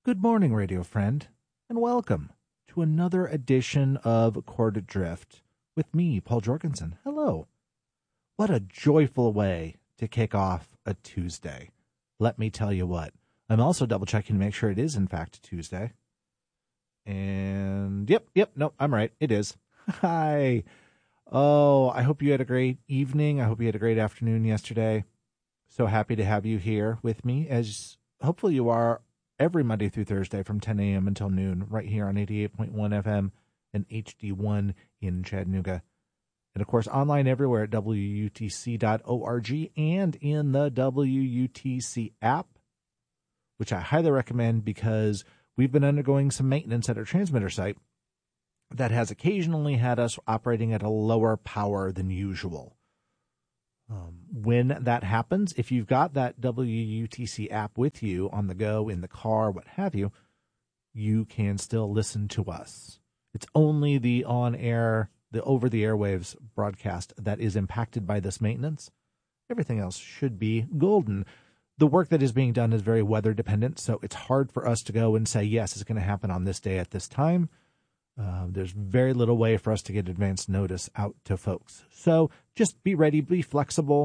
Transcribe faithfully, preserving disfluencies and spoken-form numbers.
Good morning, radio friend, and welcome to another edition of Chord Adrift with me, Paul Jorgensen. Hello. What a joyful way to kick off a Tuesday. Let me tell you what. I'm also double-checking to make sure it is, in fact, Tuesday. And, yep, yep, no, I'm right. It is. Hi. Oh, I hope you had a great evening. I hope you had a great afternoon yesterday. So happy to have you here with me, as hopefully you are every Monday through Thursday from ten a.m. until noon, right here on eighty-eight point one F M and H D one in Chattanooga. And, of course, online everywhere at W U T C dot org and in the W U T C app, which I highly recommend because we've been undergoing some maintenance at our transmitter site that has occasionally had us operating at a lower power than usual. Um, when that happens, if you've got that W U T C app with you on the go, in the car, what have you, you can still listen to us. It's only the on-air, the over the airwaves broadcast that is impacted by this maintenance. Everything else should be golden. The work that is being done is very weather dependent, so it's hard for us to go and say, yes, it's going to happen on this day at this time. Uh, there's very little way for us to get advance notice out to folks. So just be ready, be flexible.